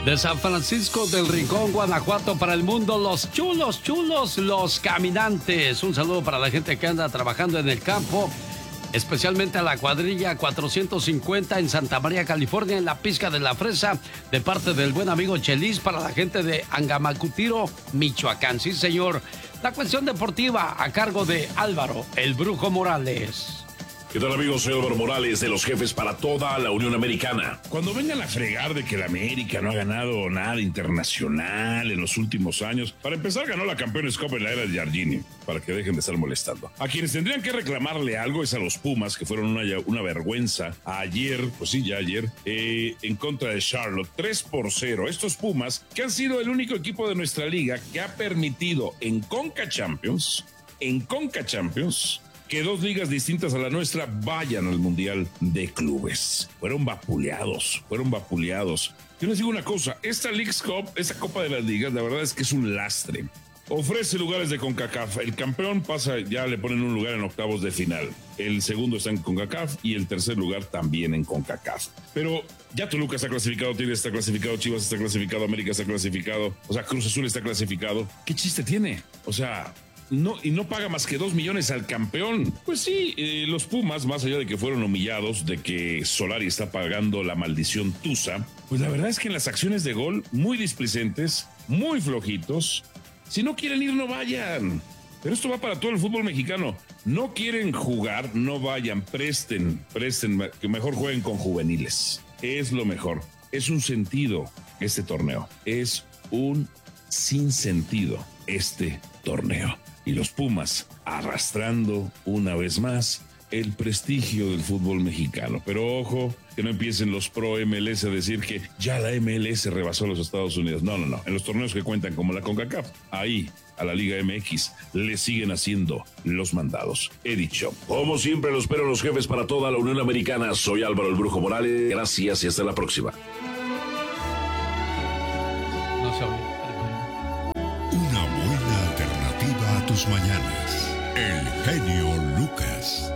De San Francisco del Rincón, Guanajuato, para el mundo, los chulos, los caminantes. Un saludo para la gente que anda trabajando en el campo, especialmente a la cuadrilla 450 en Santa María, California, en la Pizca de la Fresa, de parte del buen amigo Chelis, para la gente de Angamacutiro, Michoacán. Sí, señor. La cuestión deportiva a cargo de Álvaro, el Brujo Morales. ¿Qué tal, amigos? Soy Álvaro Morales, de los jefes para toda la Unión Americana. Cuando vengan a fregar de que la América no ha ganado nada internacional en los últimos años, para empezar ganó la Campeones Cup en la era de Jardini, para que dejen de estar molestando. A quienes tendrían que reclamarle algo es a los Pumas, que fueron una vergüenza ayer, pues sí, ya ayer, en contra de Charlotte, 3-0. Estos Pumas, que han sido el único equipo de nuestra liga que ha permitido en Conca Champions, que dos ligas distintas a la nuestra vayan al Mundial de Clubes. Fueron vapuleados. Yo les digo una cosa, esta Leagues Cup, esta Copa de las Ligas, la verdad es que es un lastre. Ofrece lugares de CONCACAF. El campeón pasa, ya le ponen un lugar en octavos de final. El segundo está en CONCACAF y el tercer lugar también en CONCACAF. Pero ya Toluca está clasificado, Tigres está clasificado, Chivas está clasificado, América está clasificado, o sea, Cruz Azul está clasificado. ¿Qué chiste tiene? O sea... No, y no paga más que 2 millones al campeón. Pues sí, los Pumas, más allá de que fueron humillados, de que Solari está pagando la maldición Tusa, pues la verdad es que en las acciones de gol, muy displicentes, muy flojitos. Si no quieren ir, no vayan. Pero esto va para todo el fútbol mexicano. No quieren jugar, no vayan, presten, que mejor jueguen con juveniles. Es lo mejor. Es un sentido este torneo. Es un sinsentido este torneo. Y los Pumas arrastrando una vez más el prestigio del fútbol mexicano. Pero ojo, que no empiecen los pro MLS a decir que ya la MLS rebasó a los Estados Unidos. No. En los torneos que cuentan como la CONCACAF, ahí a la Liga MX le siguen haciendo los mandados. He dicho. Como siempre, los espero los jefes para toda la Unión Americana. Soy Álvaro el Brujo Morales. Gracias y hasta la próxima. No se oye. Una buena alternativa a tus mañanas. El genio Lucas.